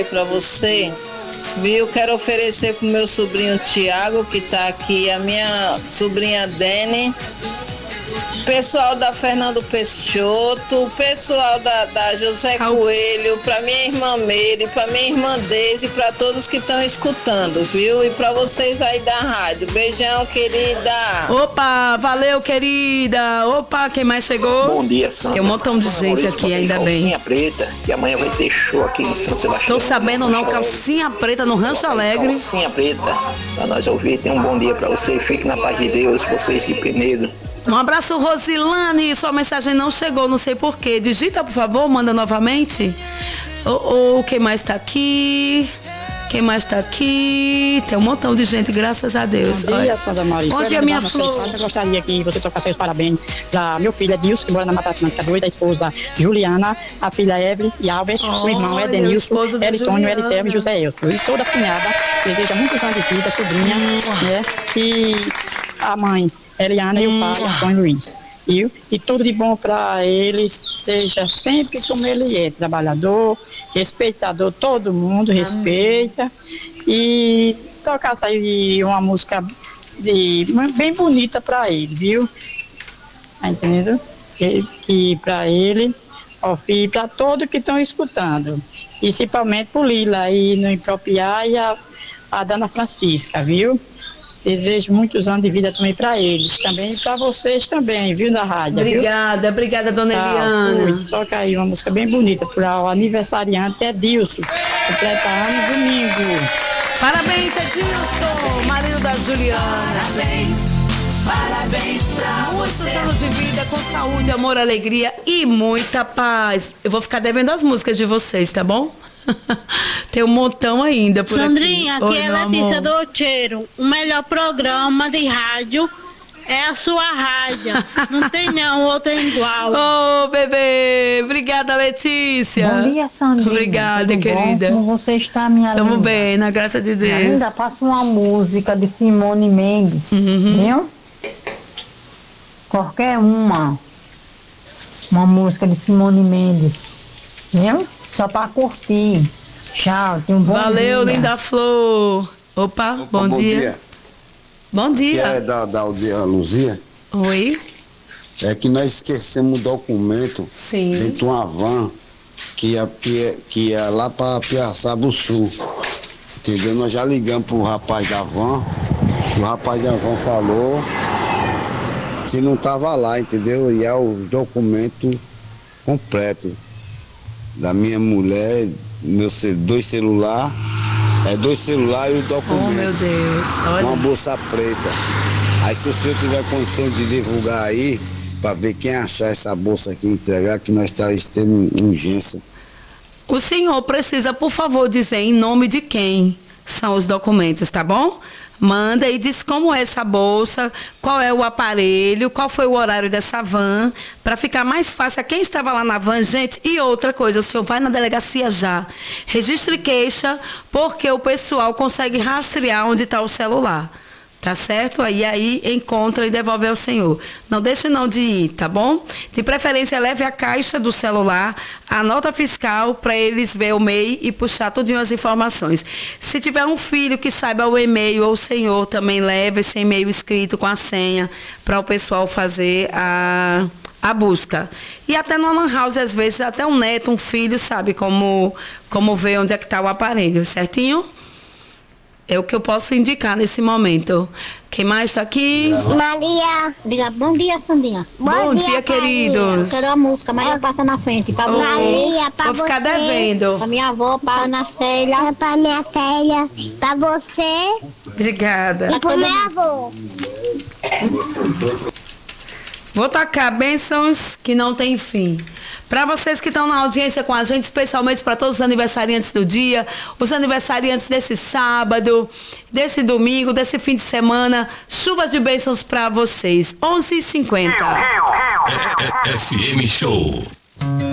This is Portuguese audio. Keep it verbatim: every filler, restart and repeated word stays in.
Para você, viu? Quero oferecer pro meu sobrinho Tiago, que tá aqui, a minha sobrinha Dene, pessoal da Fernando Peixoto, pessoal da, da José Coelho, pra minha irmã Meire, pra minha irmã Deise, pra todos que estão escutando, viu? E pra vocês aí da rádio. Beijão, querida. Opa, valeu, querida. Opa, quem mais chegou? Bom dia, Sandra. Tem um montão de gente aqui, ainda bem. Calcinha Preta, que amanhã vai ter show aqui em São Sebastião. Tô sabendo não, Calcinha Preta no Rancho Alegre. Calcinha Preta, pra nós ouvir. Tem um bom dia pra você. Fique na paz de Deus, vocês de Penedo. Um abraço, Rosilane. Sua mensagem não chegou, não sei porquê. Digita, por favor, manda novamente. Oh, oh, quem mais tá aqui? Quem mais tá aqui? Tem um montão de gente, graças a Deus. Bom dia, Sandra Maurício. Bom dia, minha flor. Eu gostaria que você tocasse os parabéns a meu filho Edilson, que mora na Mata Atlântica dois, a esposa Juliana, a filha Evelyn e Albert, oh, o irmão Edenilson, Elitônio, Eliterme e José Elcio. E todas as cunhadas, deseja muitos anos de vida, sobrinha, né? E a mãe Eliana e o pai Antônio Luiz. E, e tudo de bom para eles, seja sempre como ele é, trabalhador, respeitador, todo mundo respeita. E tocar aí uma música de, bem bonita para ele, viu? Tá entendendo? Que, que para ele, ó, e para todos que estão escutando, principalmente pro Lila aí no Impropriar e a, a Dana Francisca, viu? Desejo muitos anos de vida também para eles, também e para vocês também, viu, na rádio. Obrigada, viu? obrigada, dona tá, Eliana. Fui. Toca aí uma música bem bonita para o aniversariante Edilson, completa ano domingo. Parabéns, Edilson, marido da Juliana. Parabéns, parabéns pra Muitos você. anos de vida com saúde, amor, alegria e muita paz. Eu vou ficar devendo as músicas de vocês, tá bom? Tem um montão ainda por Sandrinha, aqui. aqui Oi, é Letícia Docheiro. O melhor programa de rádio é a sua rádio. Não tem não outra igual. Ô, oh, bebê. Obrigada, Letícia. Bom dia, Sandrinha. Obrigada, tudo querida. Bom? Como você está, minha Tamo linda? bem, na graça de Deus. Ainda passa uma música de Simone Mendes, uhum. viu? Qualquer uma. Uma música de Simone Mendes, viu? Só pra curtir. Tchau, tem um bom Valeu, dia. linda flor. Opa, Opa bom, bom dia. dia. Bom dia. Que é da, da Aldeia Luzia. Oi. É que nós esquecemos o documento. Sim. Dentro de uma van que ia, que ia lá pra Piaçaba do Sul. Entendeu? Nós já ligamos pro rapaz da van. O rapaz da van falou que não tava lá, entendeu? E é os documentos completos. Da minha mulher, meu dois celulares, é dois celulares e o documento. Oh, meu Deus. Olha. Uma bolsa preta. Aí se o senhor tiver condição de divulgar aí, para ver quem achar essa bolsa aqui, entregar, que nós estamos tendo urgência. O senhor precisa, por favor, dizer em nome de quem são os documentos, tá bom? Manda e diz como é essa bolsa, qual é o aparelho, qual foi o horário dessa van, para ficar mais fácil a quem estava lá na van, gente. E outra coisa, o senhor vai na delegacia já, registre queixa, porque o pessoal consegue rastrear onde está o celular. Tá certo? Aí aí encontra e devolve ao senhor. Não deixe não de ir, tá bom? De preferência, leve a caixa do celular, a nota fiscal, para eles ver o M E I e puxar tudinho as informações. Se tiver um filho que saiba o e-mail, ou o senhor também leve esse e-mail escrito com a senha, para o pessoal fazer a, a busca. E até no Lan House, às vezes, até um neto, um filho, sabe como, como ver onde é que está o aparelho, certinho? É o que eu posso indicar nesse momento. Quem mais está aqui? Maria. Diga, bom dia, Sandinha. Bom, bom dia, dia queridos. Eu quero a música, Maria passa na frente. Pra oh, Maria, pra vou você. Vou ficar devendo. Pra minha avó, pra Ana Célia. Pra minha Célia. Pra você. Obrigada. E pro meu avô. Vou tocar bênçãos que não tem fim. Para vocês que estão na audiência com a gente, especialmente para todos os aniversariantes do dia, os aniversariantes desse sábado, desse domingo, desse fim de semana, chuvas de bênçãos para vocês. onze e cinquenta. F M Show.